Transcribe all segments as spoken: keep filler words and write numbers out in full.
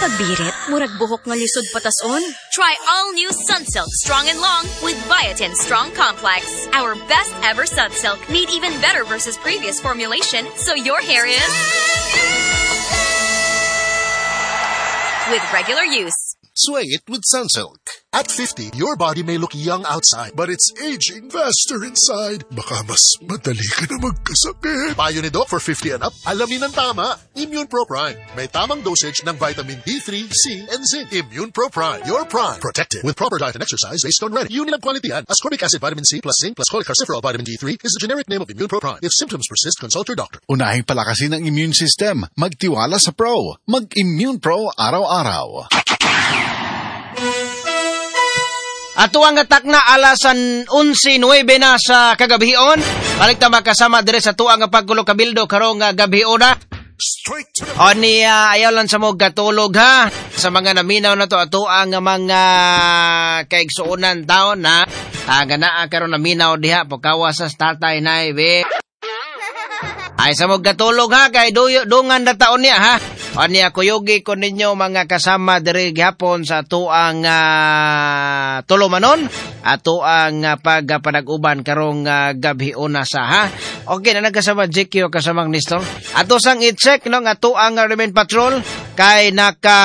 pagbirit, murag buhok nga lisod patason. Try all-new Sunsilk Strong and Long with Biotin Strong Complex. Our best ever Sunsilk, made even better versus previous formulation, so your hair is... with regular use. Sway it with Sunsilk. At fifty, your body may look young outside, but it's aging faster inside. Baka mas madali ka na magkasakit. Payo ni Doc for fifty and up, alamin ang tama. Immune Pro Prime. May tamang dosage ng vitamin D three, C, and zinc. Immune Pro Prime. Your prime. Protected with proper diet and exercise based on Rennie. Yun nilang quality yan. Ascorbic acid, vitamin C, plus zinc, plus cholecalciferol vitamin D three is the generic name of Immune Pro Prime. If symptoms persist, consult your doctor. Unahing palakasin ang immune system. Magtiwala sa Pro. Mag-Immune Pro araw-araw. Ato ang atak na alasan eleven nueve na sa kagabion. Balik ta makasama dire sa tuang paggulo kabildo karong gabion na. O ni uh, ayaw lang sa mo gatulog ha. Sa mga naminaw na to ato ang mga kaigsuunan taon na uh, ganaa karon naminaw diha pagkawa sa tatay na ibe. Ay sa mo gatulog ha kay duyo dungan na taon niya ha. O niya kuyugi ko ninyo mga kasama diri gihapon sa tuang uh, tulumanon ato ang uh, pagpanag-uban karong uh, gabi una sa ha. Okay na nagkasama Jekyo kasamang Nestor. Ato sang i-check no nga tuang uh, Remain Patrol kay naka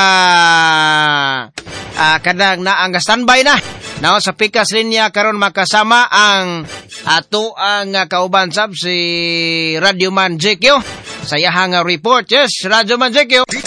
uh, kadang na ang standby na. Now sa pikas linya karon makasama ang ato ang uh, kauban sab si Radio Man Jekyo. Saya hanga report, yes, Radio Man Jekyo. D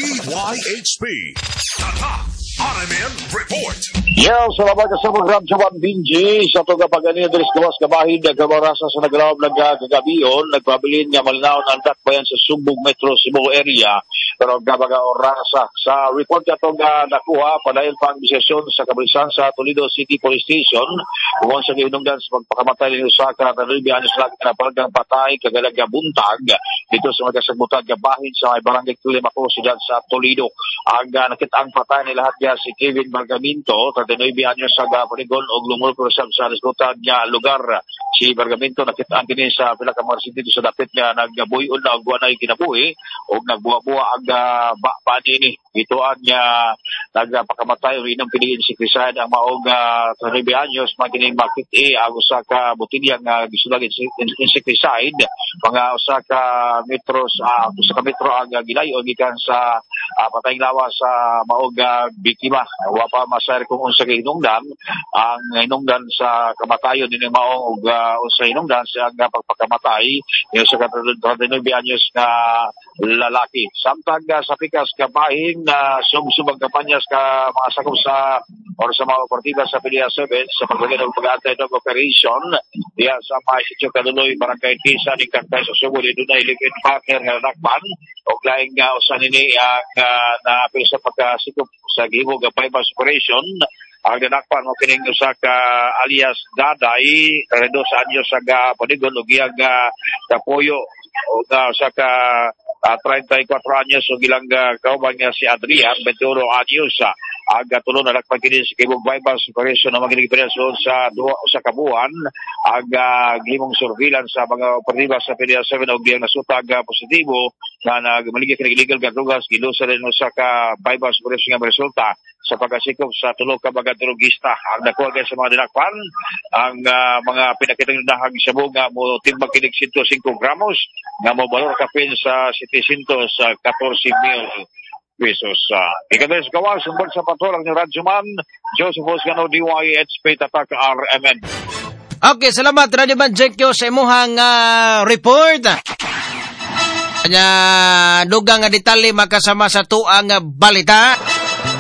Y H P Tata R M N Report. Yo, salamat ka sa program sa Binji. Sa ito kapag ganyan, Dres Gawas Kabahin, nagkamarasa sa naglawab ng kagabiyon, nagpabilin nga malinaw na andak bayan sa Sumbong Metro Cebu area. Pero gabaga orasa sa report na itong uh, nakuha, padayon pang bisesyon sa Kabrisan sa Toledo City Police Station. Kung sa giunungdan sa pagpakamatay ni Usaka, nalubihan sa lagi na palagang patay, kagalag buntag, dito sa magkasagbutag gabahin sa may barangay Tulimako, siyudad sa Toledo. Ang uh, nakita ang patay ni lahat niya si Kevin Bargaminto, Tinoy Bianyo sa Panigon o Glumulco sa resulta niya lugar. Si Bargamento nakitaan kini sa pinakamarsin dito sa dapit niya nagbuyon na agwa na kinabuhi o nagbuwa-buwa ang uh, baan ini. Ito ang niya nagpakamatay o inang piliin si Crisaid ang maong uh, Tinoy Bianyo sa mga makit e ang usa ka butilyang uh, gisulag insecticide mga usa ka metros uh, usa ka metro ang uh, gilayo gikan sa uh, patayng lawas sa maong uh, biktima. Wa pa masayar kung sa hinungdan ang hinungdan sa kamatayon ni maong uh, sa hinungdan sa ang pagpakamatay yung sa thirty-nine anyos na lalaki. Samtang uh, sa pikas kabahin na uh, sumsubang kampanyas ka mga sakop sa or sa mga operatiba sa P D A seven sa pagpagin ng pag-aantay ng operation diya sa mga sityo Kaluloy, Barangay Tisa, ni Kantay sa Subo, di doon ay liquid partner na nakban o laing uh, usan ini ang uh, na sa pagkasikop sa gihimo ga bypass operation ang dinakpan mo kining usa ka alias Daday thirty-two anyos sa Panigon ug iyang kapuyo o sa ka uh, thirty-four anyos ug ilang kauban niya si Adrian twenty-one anyos aga tulo na nagpagkinin sa kibog bypass operation na maginig operasyon sa duha sa kabuan aga gihimong surveillance sa mga operatiba sa P D A seven og diyang nasutag positibo na nagmaligi kini illegal nga drugs gilusa rin sa ka bypass operation nga resulta sa pagkasikop sa tulo ka mga drogista ang nakuha sa mga dinakpan ang uh, mga pinakitang dahag sa bunga mo timbang kinig one hundred five gramos nga mo balor kapin sa seven hundred sa fourteen mil pesos. Uh, Ikadres Gawas, sumbag sa patulang ni Radyoman, Joseph Osgano, D Y H P Tatak R M N. Okay, salamat Radyoman Jekyo sa imuhang uh, report. Kanya dugang nga detalye makasama sa tuang balita.